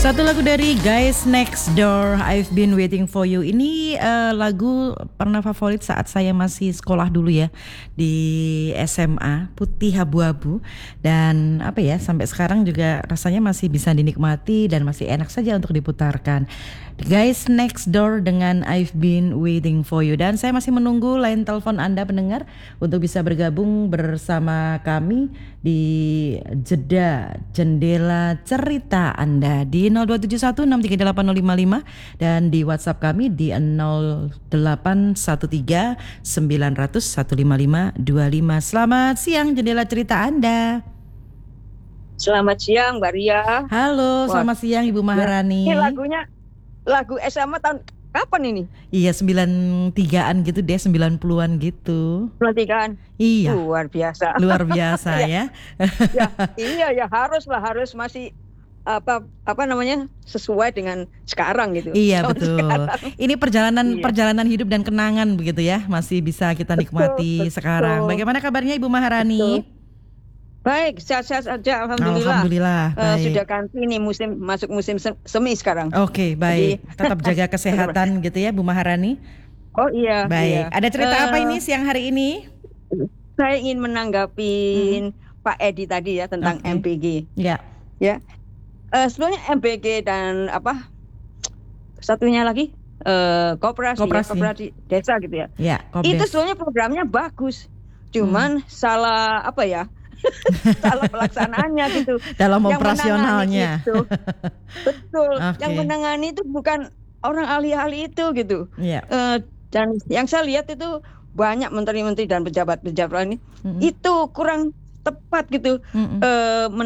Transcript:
Satu lagu dari Guys Next Door, I've Been Waiting For You. Ini lagu pernah favorit saat saya masih sekolah dulu ya, di SMA, putih abu-abu. Dan apa ya, sampai sekarang juga rasanya masih bisa dinikmati dan masih enak saja untuk diputarkan. Guys Next Door dengan I've Been Waiting For You. Dan saya masih menunggu line telepon Anda pendengar untuk bisa bergabung bersama kami di jeda jendela cerita Anda di 02716380055 dan di WhatsApp kami di 081390015525. Selamat siang jendela cerita Anda. Selamat siang Mbak Ria. Halo, selamat siang Ibu Maharani. Ini lagu SMA tahun kapan ini? Iya, 93-an gitu deh, 90-an gitu. 93-an? Iya. Luar biasa. Luar biasa ya. Iya ya, harus masih apa namanya, sesuai dengan sekarang gitu. Iya betul. Sekarang. Ini perjalanan hidup dan kenangan begitu ya, masih bisa kita nikmati sekarang. Bagaimana kabarnya Ibu Maharani? Betul. Baik, sehat-sehat saja, alhamdulillah. Sudah ganti nih masuk musim semi sekarang. Oke, baik. Jadi, tetap jaga kesehatan gitu ya Bu Maharani. Oh iya. Baik. Iya. Ada cerita apa ini siang hari ini? Saya ingin menanggapi Pak Edi tadi ya tentang MPG. Ya. Ya. Sebenarnya MPG dan apa? Satunya lagi koperasi desa gitu ya. Ya, itu sebenarnya programnya bagus. Cuman salah apa ya? salah pelaksanaannya gitu. Dalam operasionalnya. Gitu. Betul. Yang menangani itu bukan orang ahli-ahli itu gitu. Yeah. Dan yang saya lihat itu banyak menteri-menteri dan pejabat-pejabat ini itu kurang tepat gitu.